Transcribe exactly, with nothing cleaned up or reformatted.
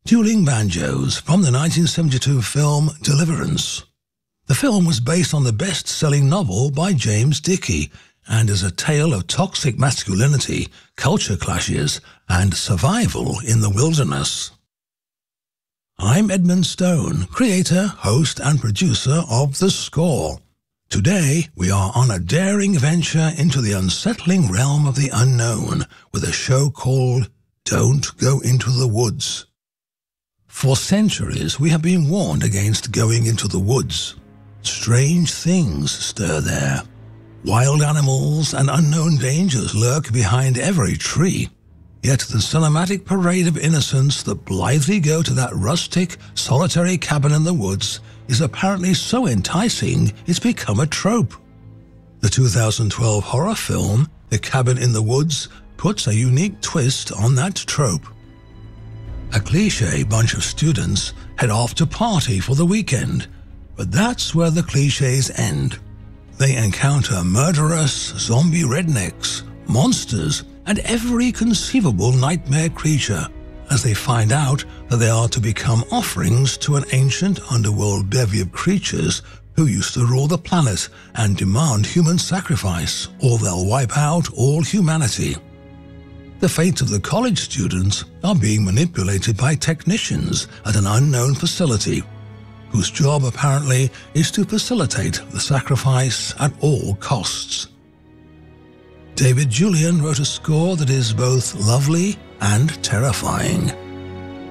Dueling Banjos from the nineteen seventy-two film Deliverance. The film was based on the best-selling novel by James Dickey and is a tale of toxic masculinity, culture clashes, and survival in the wilderness. I'm Edmund Stone, creator, host, and producer of The Score. Today, we are on a daring venture into the unsettling realm of the unknown with a show called Don't Go Into the Woods. For centuries, we have been warned against going into the woods. Strange things stir there. Wild animals and unknown dangers lurk behind every tree. Yet the cinematic parade of innocents that blithely go to that rustic, solitary cabin in the woods is apparently so enticing it's become a trope. The two thousand twelve horror film, The Cabin in the Woods, puts a unique twist on that trope. A cliché bunch of students head off to party for the weekend, but that's where the clichés end. They encounter murderous, zombie rednecks, monsters, and every conceivable nightmare creature as they find out that they are to become offerings to an ancient underworld bevy of creatures who used to rule the planet and demand human sacrifice, or they'll wipe out all humanity. The fates of the college students are being manipulated by technicians at an unknown facility, whose job apparently is to facilitate the sacrifice at all costs. David Julian wrote a score that is both lovely and terrifying.